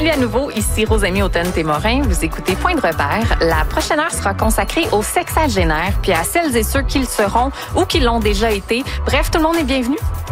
Salut à nouveau, ici Rosamie Automne-Témorin. Vous écoutez Point de repère. La prochaine heure sera consacrée aux sexagénaires, puis à celles et ceux qui le seront ou qui l'ont déjà été. Bref, tout le monde est bienvenu.